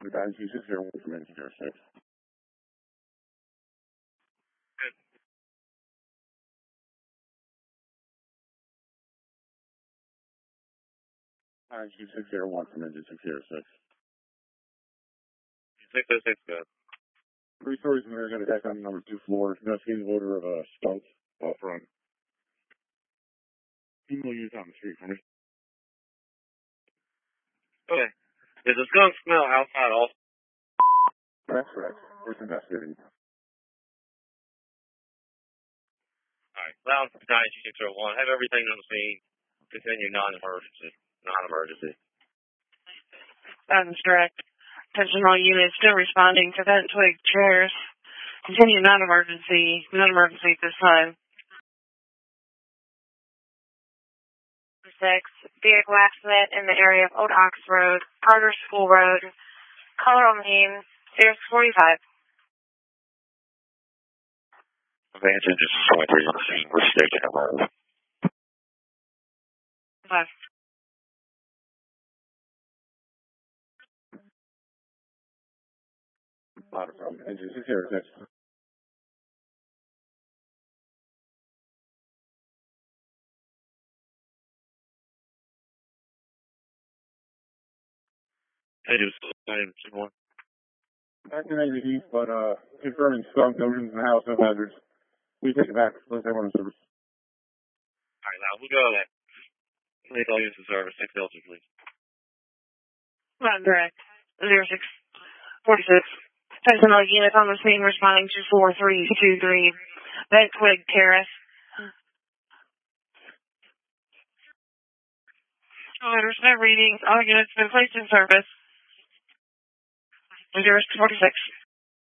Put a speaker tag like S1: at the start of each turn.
S1: 92601 from engine 06.
S2: Good.
S1: 92601 from engine 606.
S2: 606, good.
S1: 3 stories in there, got a deck on number 2 floor. Investigating odor of skunk off front. Female units on the street for me.
S2: Okay. Does the skunk smell outside also?
S1: That's correct. We're investigating.
S2: Alright. Loud 92601. Have everything on the scene. Continue non-emergency. Non-emergency.
S3: That is correct. Attention all units still responding to bent twig chairs. Continue non-emergency. Non-emergency at this time.
S4: 6. Vehicle accident in the area of Old Ox Road, Carter School Road. Caller on the scene, Sears 45.
S2: Advance engine 23 on the scene. We're staking a road.
S3: 5.
S1: Not a problem. Engine 606.
S2: Engine 921.
S1: Acting ABD, but confirming skunk notions in the house, no hazards. We take it back. Let's have one in service.
S2: Alright, now we'll go to that. Please all units in service. 6 Delta, please.
S3: Not correct. 0646. Attention all units on the scene responding to 4323. Bent twig terrace. Letters, no readings. All units been placed in service. 046.